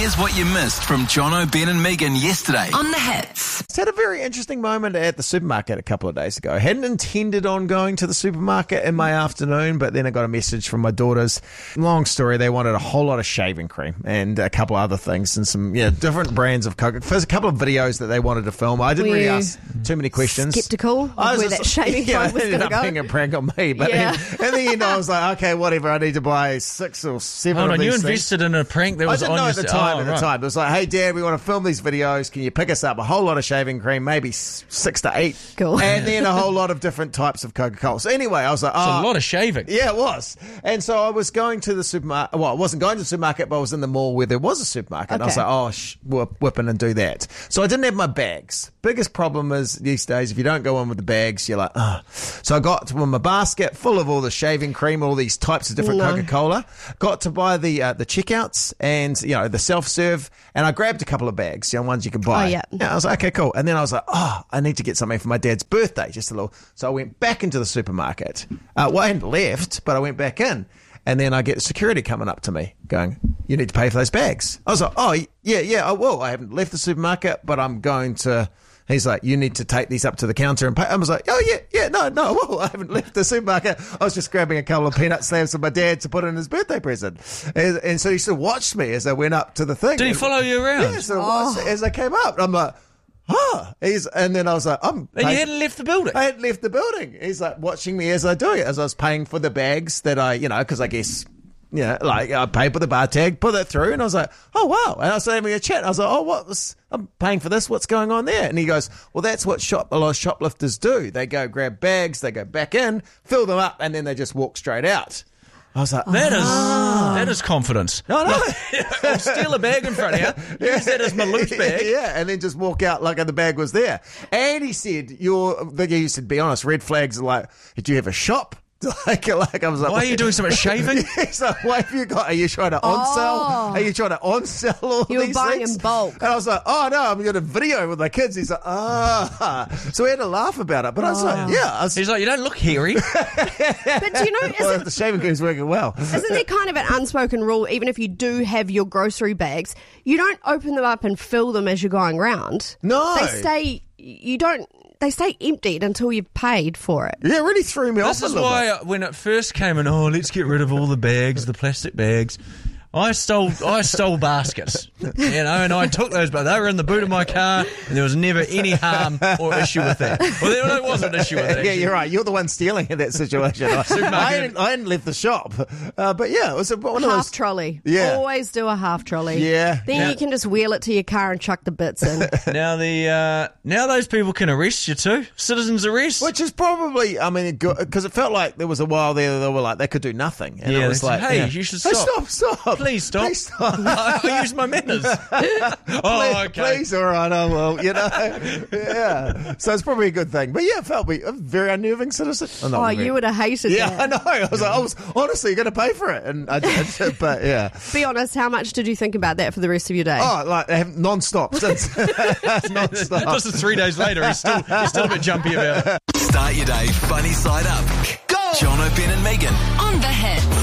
Here's what you missed from Jono, Ben and Megan yesterday on The Hits. I had a very interesting moment at the supermarket a couple of days ago. I hadn't intended on going to the supermarket in my afternoon, but then I got a message from my daughters. Long story, they wanted a whole lot of shaving cream and a couple other things and some different brands of Coca. There's a couple of videos that they wanted to film. I didn't really ask too many questions. Skeptical of where that shaving cream was going to go. Being a prank on me, but in the end I was like, okay, whatever. I need to buy 6 or 7 of these you things. invested in a prank that was I didn't know at the time. Oh, at the time, it was like, hey, Dad, we want to film these videos. Can you pick us up a whole lot of shaving cream, maybe 6 to 8, cool, and then a whole lot of different types of Coca-Cola. So anyway, I was like, it's a lot of shaving. Yeah, it was. And so I was going to the supermarket. Well, I wasn't going to the supermarket, but I was in the mall where there was a supermarket. And I was like, whip in and do that. So I didn't have my bags. Biggest problem is these days, if you don't go in with the bags, you're like, So I got to my basket full of all the shaving cream, all these types of different Coca-Cola. Got to buy the checkouts and, the self-serve. And I grabbed a couple of bags, ones you can buy. Oh, yeah. I was like, okay, cool. And then I was like, I need to get something for my dad's birthday, just a little. So I went back into the supermarket. I hadn't left, but I went back in. And then I get security coming up to me going, you need to pay for those bags. I was like, yeah, I will. I haven't left the supermarket, but I'm going to... He's like, you need to take these up to the counter and pay. I was like, no, well, I haven't left the supermarket. I was just grabbing a couple of peanut slabs for my dad to put in his birthday present. And so he sort of watched me as I went up to the thing. Did he follow you around? Yeah, so watched as I came up. I'm like, and then I was like, And you hadn't left the building? I hadn't left the building. He's like watching me as I do it, as I was paying for the bags that I, because I guess... I paid for the bar tag, put that through, and I was like, oh, wow. And I was having a chat. I was like, I'm paying for this. What's going on there? And he goes, well, that's what a lot of shoplifters do. They go grab bags, they go back in, fill them up, and then they just walk straight out. I was like, that is confidence. No. I'll steal a bag in front of you, use that as my loot bag. Yeah, and then just walk out like the bag was there. And he said, he said, be honest, red flags are like, do you have a shop? Like I was like, why are you doing so much shaving? He's like, what have you got? Are you trying to on-sell? Are you trying to on-sell all these things? You were buying in bulk. And I was like, oh, no, I'm going to video with my kids. He's like, So we had to laugh about it. But I was like, He's like, you don't look hairy. But do you know... the shaving cream's working well. Isn't there kind of an unspoken rule, even if you do have your grocery bags, you don't open them up and fill them as you're going around? No. They stay emptied until you've paid for it. Yeah, it really threw me off a little bit. This is why when it first came in, let's get rid of all the bags, the plastic bags. I stole baskets, and I took those, but they were in the boot of my car, and there was never any harm or issue with that. Well, there was an issue with it. Yeah, you're right. You're the one stealing in that situation. I hadn't left the shop, but it was one of those half trolley. Yeah, always do a half trolley. Yeah, then you can just wheel it to your car and chuck the bits in. Now those people can arrest you too. Citizens arrest, which is probably, because it felt like there was a while there they were like they could do nothing, and it was like, hey, you should stop. Stop. Please stop. I use my manners. Okay. Please, all right, I will, Yeah. So it's probably a good thing. But it felt me a very unnerving citizen. You would have hated that. Yeah, I know. I was honestly going to pay for it. And I did, but yeah. Be honest, how much did you think about that for the rest of your day? Non-stop since. Non-stop. This is 3 days later. He's still a bit jumpy about it. Start your day funny side up. Go! Jono, Ben and Megan on The Hits.